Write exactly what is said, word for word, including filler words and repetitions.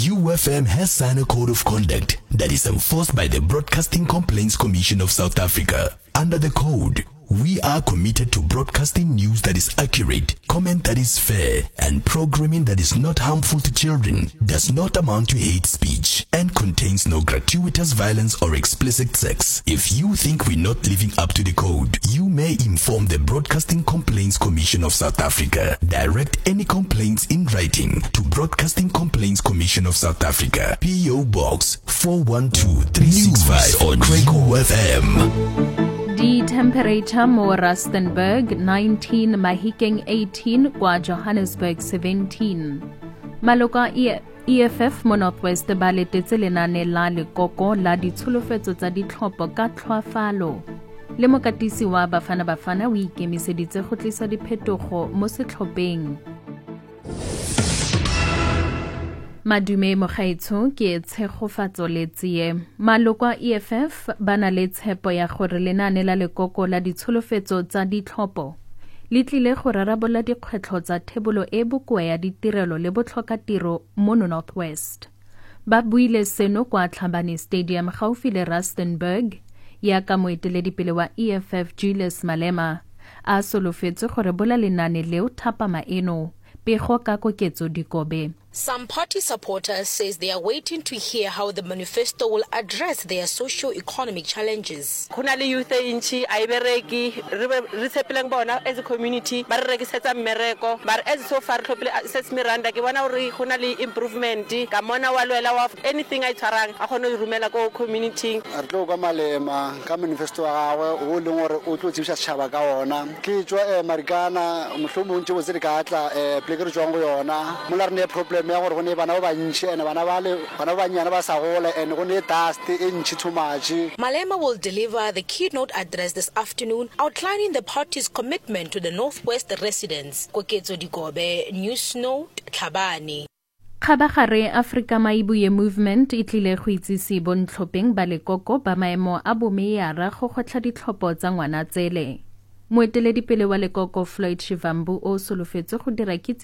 U F M has signed a code of conduct that is enforced by the Broadcasting Complaints Commission of South Africa. Under the code, we are committed to broadcasting news that is accurate, comment that is fair, and programming that is not harmful to children, does not amount to hate speech, and contains no gratuitous violence or explicit sex. If you think we're not living up to the code, you may inform the Broadcasting Complaints Commission of South Africa. Direct any complaints in writing to Broadcasting Complaints Commission of South Africa, P O Box four one two three six five on Crego F M. The temperature mo Rustenburg nineteen, Mahikeng eighteen, kwa Johannesburg seventeen. Maloka E F F mo Northwest ba letetse lenane la lekoko la ditsholofetso tsa ditlhopho ka tlhoafalo. Le mokatisi wa Bafana Bafana o ikemiseditse go tlisa diphetogo mo setlhopheng. Madume mogaetsho ke tshegofatso le tsie. Maloko a E F F ba na le tshepo ya gore lenane la lekoko la ditsholofetso tsa ditlhopho le tlile go rarabolla dikgwetlho tsa thebolo e bokoa ya ditirelo le botlhokatiro mo Northwest. Ba buile seno kwa Tlhabane Stadium gaufi le Rustenburg ya ka moeteledipele wa E F F Julius Malema a solofetse gore bola lenane leo thapama eno pego ka koketso dikobe. Some party supporters says they are waiting to hear how the manifesto will address their socio-economic challenges. Khona youth inchi aibereki re tsepeleng bona as a community ba re rekisetsa mmereko ba as so far tlhopile sets miranda ke bona hore khona le improvement ka mona wa lwela wa anything I tshwarang a khona go rumela go community. Re tlo ka malema ka manifesto wa gagwe o leng gore o tlo tsibisa tshaba ka ona ke tswa Americana mohlomong tse botse ka tla eh plekere tswang go yona mola re ne problem ya gore go ne bana ba ntse ene bana ba le bana ba nyana ba sa gola ene go ne dust e ntse too much. Malema will deliver the keynote address this afternoon outlining the party's commitment to the Northwest residents. Koketso Dikobe, News Note, Tlhabane. Khabagare Africa Maibuye Movement e tlile go itsisi bontlhopheng ba lekoko ba maemo a bomeyara go gotla ditlhopho tsa ngwana tsele. Moeteledipele wa lekoko Floyd Shivambu o solofetse go dira